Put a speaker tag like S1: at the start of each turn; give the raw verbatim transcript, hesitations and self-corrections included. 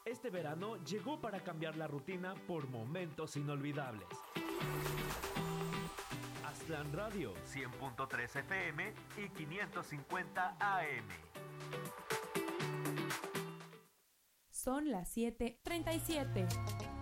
S1: Este verano llegó para cambiar la rutina por momentos inolvidables. Aztlán Radio, cien punto tres F M y quinientos cincuenta A M.
S2: Son las siete treinta y siete.